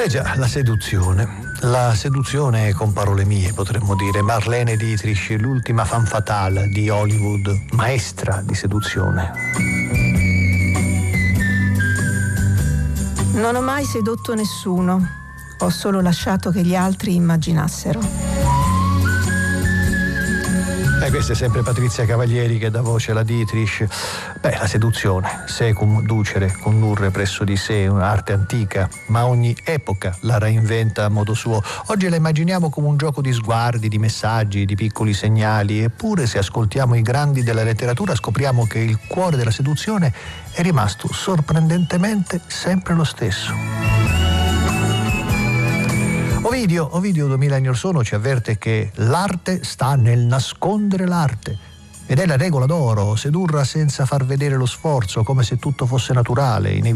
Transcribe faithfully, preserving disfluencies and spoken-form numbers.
Eh già, la seduzione. La seduzione con parole mie, potremmo dire. Marlene Dietrich, l'ultima femme fatale di Hollywood, maestra di seduzione. Non ho mai sedotto nessuno, ho solo lasciato che gli altri immaginassero. E questa è sempre Patrizia Cavalieri che dà voce alla Dietrich. Beh, la seduzione, secum ducere, condurre presso di sé, un'arte antica, ma ogni epoca la reinventa a modo suo. Oggi la immaginiamo come un gioco di sguardi, di messaggi, di piccoli segnali, eppure se ascoltiamo i grandi della letteratura scopriamo che il cuore della seduzione è rimasto sorprendentemente sempre lo stesso. Ovidio, Ovidio duemila anni or sono ci avverte che l'arte sta nel nascondere l'arte ed è la regola d'oro, sedurra senza far vedere lo sforzo, come se tutto fosse naturale, inevitabile.